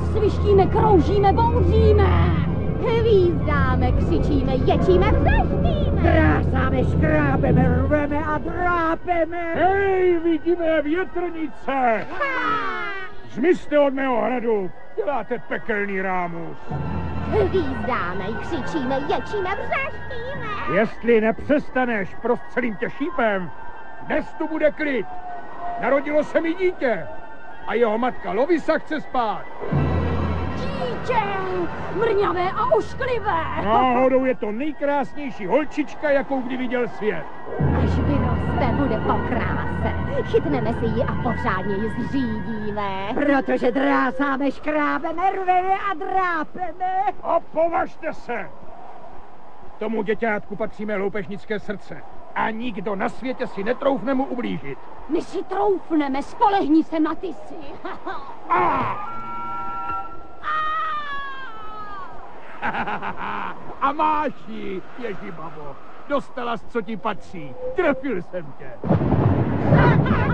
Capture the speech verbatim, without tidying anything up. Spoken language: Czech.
svištíme, kroužíme, bouříme. Hvízdáme, křičíme, ječíme, vřeštíme. Trásáme, škrábeme, rveme a drápeme. Hej, vidíme větrnice! Zmizte od mého hradu, děláte pekelný rámus. Hvízdáme, křičíme, ječíme, vřeštíme. Jestli nepřestaneš, prostřelím tě šípem. Dnes tu bude klid. Narodilo se mi dítě a jeho matka Lovisa chce spát. Dítě, mrňavé a ošklivé. Náhodou je to nejkrásnější holčička, jakou kdy viděl svět. Až vyroste, bude po kráse. Chytneme si ji a pořádně ji zřídíme. Protože drásáme, škrábeme, rveme a drápeme. A považte se! Tomu děťátku patří mé loupežnické srdce. A nikdo na světě si netroufne mu ublížit. My si troufneme, spolehni se, Matysi. A! A máš ji, Ježibabo. Dostala jsi, co ti patří. Trefil jsem tě.